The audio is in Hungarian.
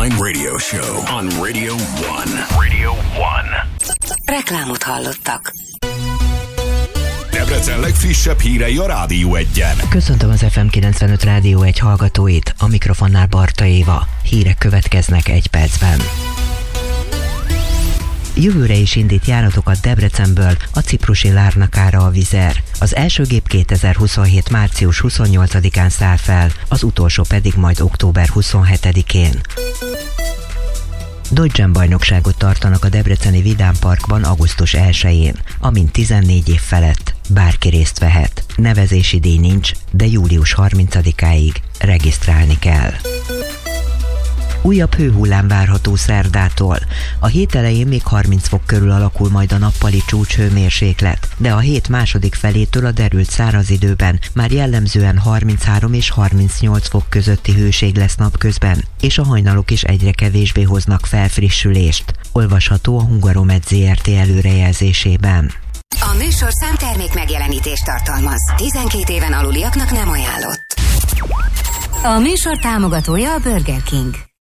Online radio show on Radio 1. Radio 1. Reklámot hallottak. Debrecen legfrissebb hírei a Rádió 1-en. Köszöntöm az FM 95 Rádió 1 hallgatóit, a mikrofonnál Barta Éva. Hírek következnek egy percben. Jövőre is indít járatokat Debrecenből a ciprusi Larnakára a Wizzair. Az első gép 2027. március 28-án száll fel, az utolsó pedig majd október 27-én. Dodge bajnokságot tartanak a debreceni Vidám Parkban augusztus 1-én, amin 14 év felett bárki részt vehet. Nevezési díj nincs, de július 30-áig regisztrálni kell. Újabb hőhullám várható szerdától. A hét elején még 30 fok körül alakul majd a nappali csúcshőmérséklet, de a hét második felétől a derült száraz időben már jellemzően 33 és 38 fok közötti hőség lesz napközben, és a hajnalok is egyre kevésbé hoznak felfrissülést. Olvasható a Hungaromed Zrt. Előrejelzésében. A műsorszám termék megjelenítést tartalmaz. 12 éven aluliaknak nem ajánlott. A műsor támogatója a Burger King.